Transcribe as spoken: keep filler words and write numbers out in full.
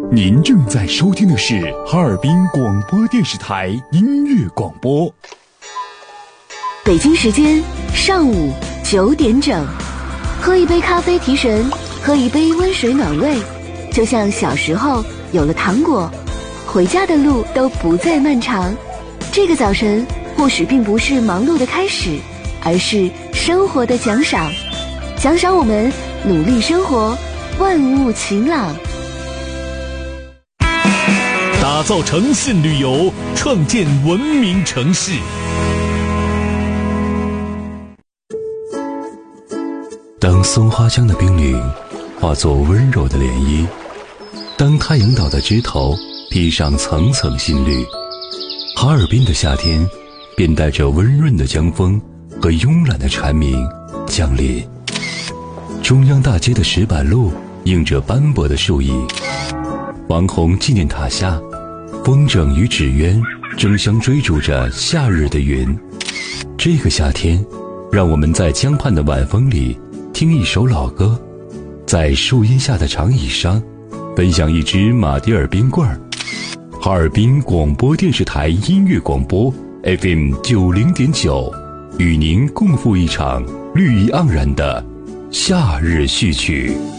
您正在收听的是哈尔滨广播电视台音乐广播。 北京时间上午九点整，喝一杯咖啡提神，喝一杯温水暖胃，就像小时候有了糖果，回家的路都不再漫长。这个早晨或许并不是忙碌的开始，而是生活的奖赏，奖赏我们努力生活，万物晴朗。 打造诚信旅游，创建文明城市。 当松花江的冰凌化作温柔的涟漪，当太阳岛的枝头披上层层新绿，哈尔滨的夏天便带着温润的江风和慵懒的蝉鸣降临。中央大街的石板路映着斑驳的树影，王洪纪念塔下，风筝与纸鸢争相追逐着夏日的云。这个夏天，让我们在江畔的晚风里听一首老歌，在树荫下的长椅上分享一支马迭尔冰棍儿。哈尔滨广播电视台音乐广播 F M 九零点九，与您共赴一场绿意盎然的夏日序曲。